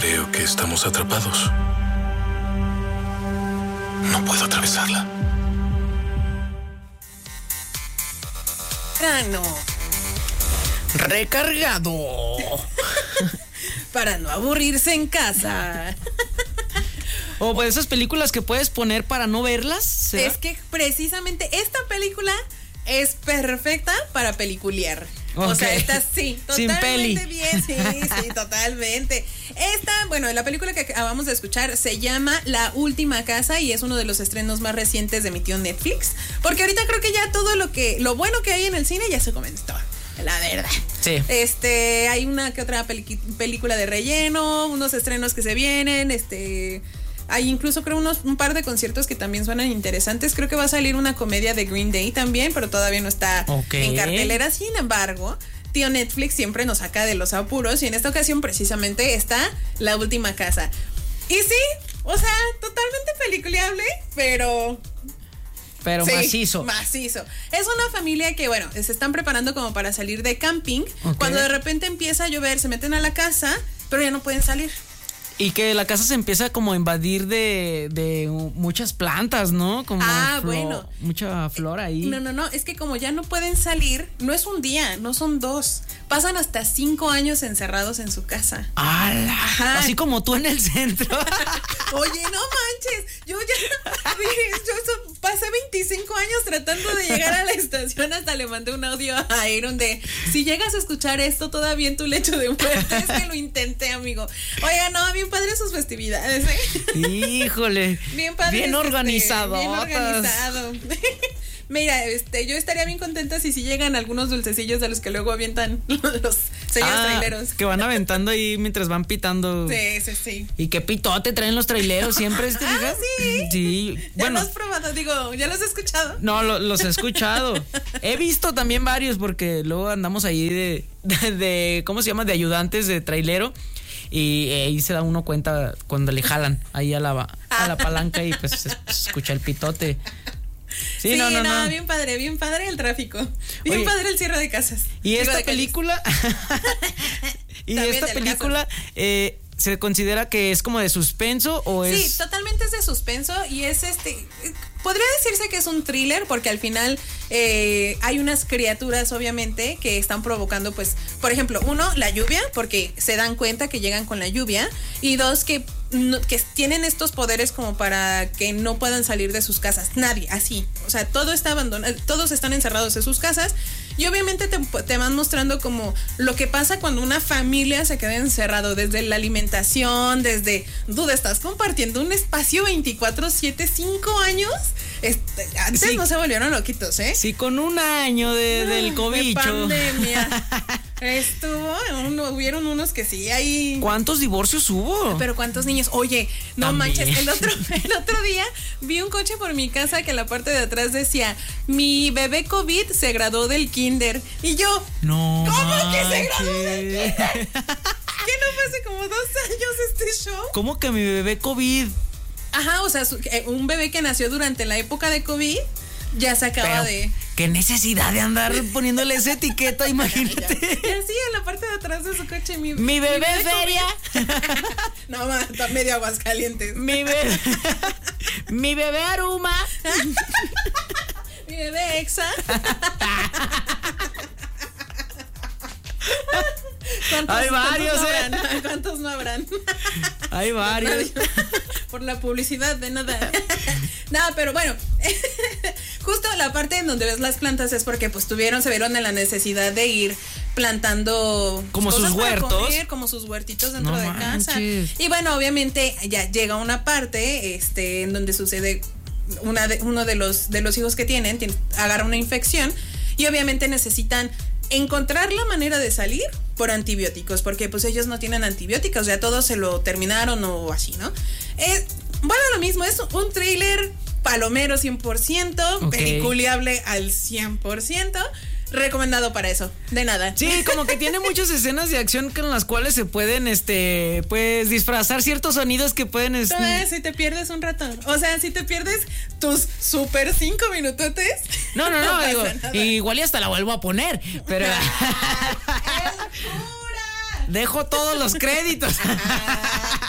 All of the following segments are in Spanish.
Creo que estamos atrapados. No puedo atravesarla. No. Recargado. Para no aburrirse en casa. O pues esas películas que puedes poner para no verlas. ¿Será? Es que precisamente esta película es perfecta para peliculear. Okay. O sea, esta sí, Sin totalmente peli. bien, sí, totalmente. La película que acabamos de escuchar se llama La Última Casa y es uno de los estrenos más recientes de mi tío Netflix. Porque ahorita creo que ya todo lo bueno que hay en el cine ya se comentó. La verdad. Sí. Hay una que otra película de relleno, unos estrenos que se vienen, hay incluso creo un par de conciertos que también suenan interesantes. Creo que va a salir una comedia de Green Day también, pero todavía no está en cartelera. Sin embargo, tío Netflix siempre nos saca de los apuros y en esta ocasión precisamente está La Última Casa. Y sí, o sea, totalmente peliculeable, pero sí, macizo. Es una familia que, bueno, se están preparando como para salir de camping. Okay. Cuando de repente empieza a llover, se meten a la casa, pero ya no pueden salir. Y que la casa se empieza como a invadir de muchas plantas, ¿no? Como bueno. Mucha flora ahí. No, es que como ya no pueden salir, no es un día, no son 2. Pasan hasta 5 años encerrados en su casa. ¡Hala! Ajá. Así como tú en el centro. Oye, no manches, yo pasé 25 años tratando de llegar a la estación, hasta le mandé un audio a Aaron de, si llegas a escuchar esto todavía en tu lecho de muerte, es que lo intenté, amigo. Oiga, no, bien padre sus festividades, ¿eh? Híjole. Bien padre. Bien organizado. Bien organizado. Mira, yo estaría bien contenta si llegan algunos dulcecillos de los que luego avientan los señores traileros. Que van aventando ahí mientras van pitando. Sí. Y qué pitote traen los traileros siempre, ¿te fijas? Sí. Sí. ¿Ya lo has probado? Digo, ¿ya los has escuchado? No, los he escuchado. He visto también varios porque luego andamos ahí de ¿cómo se llama? De ayudantes de trailero. Y ahí se da uno cuenta cuando le jalan ahí a la palanca y pues se escucha el pitote. Sí, no. Bien padre el tráfico. Bien padre el cierre de casas. Y esta película ¿se considera que es como de suspenso o es? Sí, totalmente es de suspenso y es podría decirse que es un thriller porque al final hay unas criaturas obviamente que están provocando, pues, por ejemplo, 1, la lluvia, porque se dan cuenta que llegan con la lluvia, y 2, que tienen estos poderes como para que no puedan salir de sus casas. Nadie, así. O sea, todo está abandonado, todos están encerrados en sus casas. Y obviamente te van mostrando como lo que pasa cuando una familia se queda encerrado, desde la alimentación, duda, estás compartiendo un espacio 24/7, 5 años. Antes sí, no se volvieron loquitos, ¿eh? Sí, con un año del cobicho. De pandemia. Hubieron unos que sí, hay. ¿Cuántos divorcios hubo? Pero ¿cuántos niños? Oye, no también. Manches, el otro día vi un coche por mi casa que en la parte de atrás decía, mi bebé COVID se graduó del kinder. Y yo, no ¿cómo manches. que se graduó del kinder? ¿Qué no fue hace como 2 años este show? ¿Cómo que mi bebé COVID? Ajá, o sea, un bebé que nació durante la época de COVID ya se acaba de... Qué necesidad de andar poniéndole esa etiqueta, imagínate. Y así en la parte de atrás de su coche, mi bebé feria. No, está medio Aguascalientes. Mi bebé Aruma. Mi bebé Exa. Hay varios, ¿Cuántos no habrán? Hay varios. Por la publicidad de nada. Nada, pero bueno, justo la parte en donde ves las plantas es porque pues se vieron en la necesidad de ir plantando como sus huertos, comer, como sus huertitos dentro de casa. Y bueno, obviamente ya llega una parte en donde sucede uno de los hijos que tienen agarra una infección y obviamente necesitan encontrar la manera de salir por antibióticos, porque pues ellos no tienen antibióticos, ya todos se lo terminaron o así, ¿no? Bueno, lo mismo, es un thriller palomero 100%, peliculeable al 100%, recomendado para eso, de nada. Sí, como que tiene muchas escenas de acción con las cuales se pueden, pues, disfrazar ciertos sonidos que pueden... Si te pierdes un rato, o sea, si te pierdes tus super 5 minutotes... No, digo, igual y hasta la vuelvo a poner, pero... ¡Es pura! Dejo todos los créditos.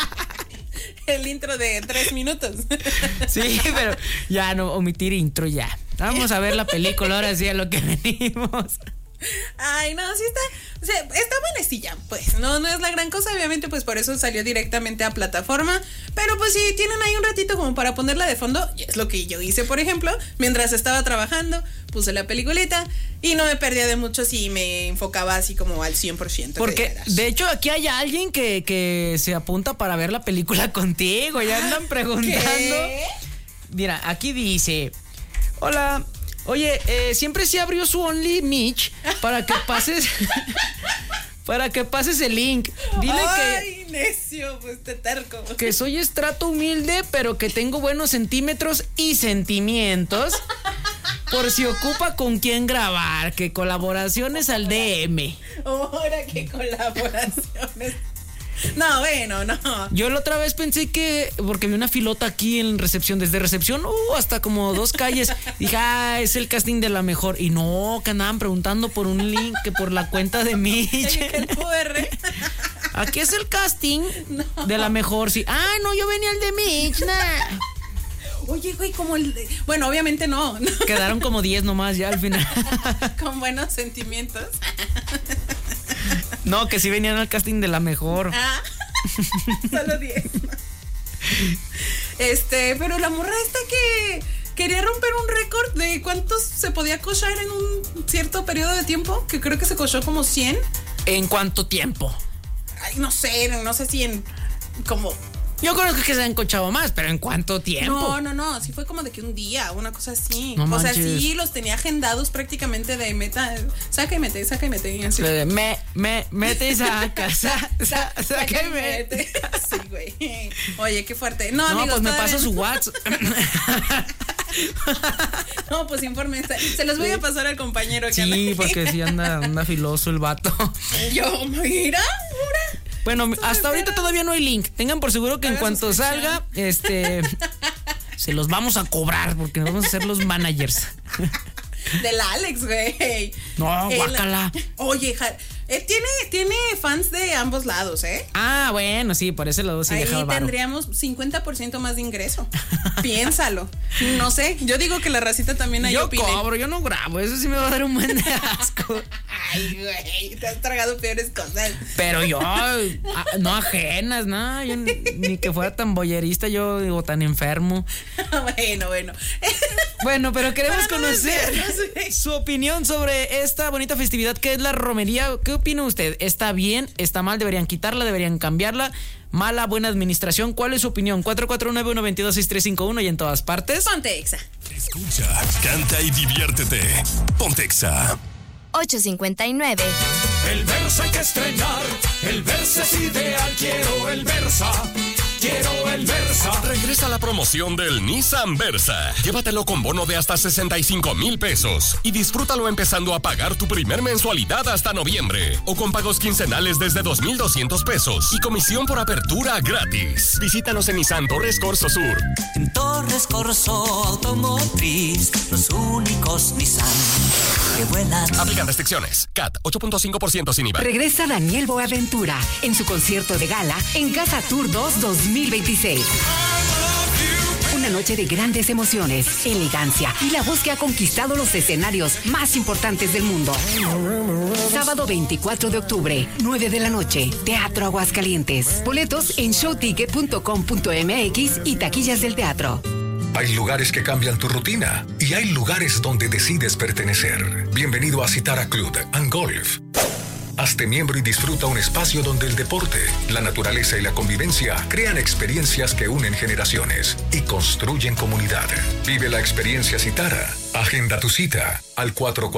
el intro de 3 minutos. Sí, pero ya no, omitir intro ya. Vamos a ver la película, ahora sí a lo que venimos. Ay, no, sí está, o sea, está buenecilla, pues, no es la gran cosa, obviamente, pues por eso salió directamente a plataforma, pero pues si tienen ahí un ratito como para ponerla de fondo, y es lo que yo hice, por ejemplo, mientras estaba trabajando, puse la peliculita y no me perdía de mucho si me enfocaba así como al 100%. Porque, de hecho, aquí hay alguien que se apunta para ver la película contigo, ya andan preguntando. ¿Qué? Mira, aquí dice, hola... Oye, siempre se abrió su Only Mitch para que pases el link. Dile ay, necio, pues te terco. Que soy estrato humilde, pero que tengo buenos centímetros y sentimientos. Por si ocupa con quién grabar, que colaboraciones al DM. Ahora qué colaboraciones. No, bueno, no. Yo la otra vez pensé que, porque vi una filota aquí en recepción, desde recepción, hasta como 2 calles. Dije, es el casting de La Mejor. Y no, que andaban preguntando por un link, que por la cuenta de Mitch. El QR. Aquí es el casting de La Mejor, sí. No, yo venía el de Mitch, nah. Oye, güey, como el de... Bueno, obviamente no. Quedaron como 10 nomás ya al final. Con buenos sentimientos. No, que sí venían al casting de La Mejor. Solo 10. Pero la morra esta que quería romper un récord de cuántos se podía cochar en un cierto periodo de tiempo, que creo que se cochó como 100. ¿En cuánto tiempo? Ay, no sé si en como... Yo conozco que se han cochado más, pero ¿en cuánto tiempo? No, sí fue como de que un día, una cosa así. No o sea, manches. sí los tenía agendados prácticamente de meta, saca y mete, así. Mete y saca, saca y mete. Sí, güey. Oye, qué fuerte. No, amigos, pues me pasa su WhatsApp. No, pues infórmense. Se los voy a pasar al compañero. Sí, porque sí anda filoso el vato. Yo, mira. Bueno, hasta ahorita todavía no hay link. Tengan por seguro que en cuanto salga, se los vamos a cobrar porque nos vamos a hacer los managers. Del Alex, güey. No, guácala. Oye, tiene fans de ambos lados, ¿eh? Bueno, sí, por ese lado sí ahí deja el varo. Tendríamos 50% más de ingreso. Piénsalo. No sé, yo digo que la racita también ahí opine. Yo cobro, yo no grabo, eso sí me va a dar un buen de asco. Ay, güey, te has tragado peores cosas. Pero yo, no ajenas, nada, yo ni que fuera tan boyerista, yo digo tan enfermo. Bueno. Bueno, pero queremos conocer su opinión sobre esta bonita festividad que es la romería. ¿Qué opina usted? ¿Está bien? ¿Está mal? ¿Deberían quitarla? ¿Deberían cambiarla? ¿Mala? ¿Buena administración? ¿Cuál es su opinión? 449-122-6351 y en todas partes. Ponte Exa. Escucha, canta y diviértete. Ponte Exa. 8:59. El Versa hay que estrenar, el Versa es ideal, quiero el Versa. Quiero el Versa. Regresa la promoción del Nissan Versa. Llévatelo con bono de hasta 65,000 pesos y disfrútalo empezando a pagar tu primer mensualidad hasta noviembre o con pagos quincenales desde 2,200 pesos y comisión por apertura gratis. Visítanos en Nissan Torres Corso Sur. En Torres Corso Automotriz, los únicos Nissan que vuelan. Aplican restricciones. CAT 8.5% sin IVA. Regresa Daniel Boaventura en su concierto de gala en Casa Tour 2 2026. Una noche de grandes emociones, elegancia y la voz que ha conquistado los escenarios más importantes del mundo. Sábado 24 de octubre, 9 de la noche, Teatro Aguascalientes. Boletos en showticket.com.mx y taquillas del teatro. Hay lugares que cambian tu rutina y hay lugares donde decides pertenecer. Bienvenido a Citara Club and Golf. Hazte miembro y disfruta un espacio donde el deporte, la naturaleza y la convivencia crean experiencias que unen generaciones y construyen comunidad. Vive la experiencia Citara. Agenda tu cita al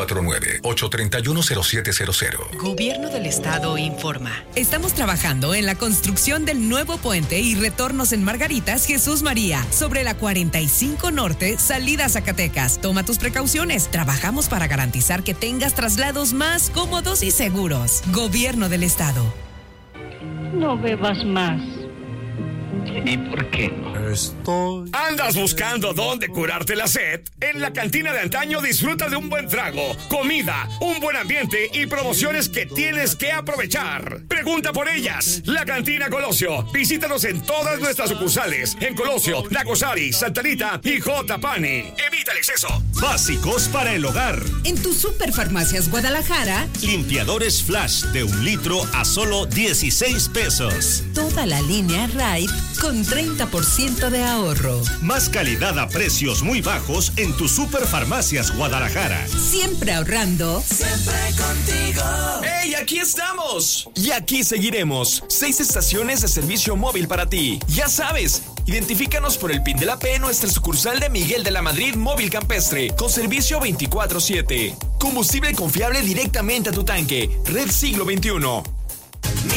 449-831-0700. Gobierno del Estado informa. Estamos trabajando en la construcción del nuevo puente y retornos en Margaritas Jesús María, sobre la 45 Norte, salida a Zacatecas. Toma tus precauciones. Trabajamos para garantizar que tengas traslados más cómodos y seguros. Gobierno del Estado. No bebas más. ¿Y por qué no? ¿Andas buscando dónde curarte la sed? En la cantina de antaño disfruta de un buen trago, comida, un buen ambiente y promociones que tienes que aprovechar. Pregunta por ellas. La Cantina Colosio. Visítanos en todas nuestras sucursales. En Colosio, Nacosari, Santa Rita y Jotapani. Evita el exceso. Básicos para el hogar. En tu Superfarmacias Guadalajara, Limpiadores Flash de 1 litro a solo 16 pesos. toda la línea Raid con 30% de ahorro. Más calidad a precios muy bajos en tu Superfarmacias Guadalajara. Siempre ahorrando. Siempre contigo. ¡Hey, aquí estamos! Y aquí seguiremos. 6 estaciones de servicio móvil para ti. Ya sabes, identifícanos por el PIN de la P en nuestra sucursal de Miguel de la Madrid Móvil Campestre, con servicio 24/7. Combustible confiable directamente a tu tanque. Red Siglo XXI.